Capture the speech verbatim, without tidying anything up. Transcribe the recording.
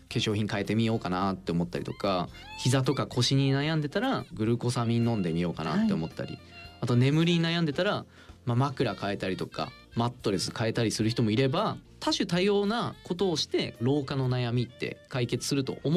粧品変えてみようかなって思ったりとか、膝とか腰に悩んでたらグルコサミン飲んでみようかなって思ったり、はい、あと眠りに悩んでたら、まあ、枕変えたりとかマットレス変えたりする人もいれば、多種多様なことをして老化の悩みって解決すると思